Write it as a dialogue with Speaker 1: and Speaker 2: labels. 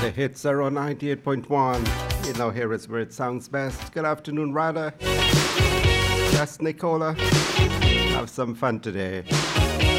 Speaker 1: The hits are on 98.1. You know, here is where it sounds best. Good afternoon, Rada. Yes, Nicola. Have some fun today.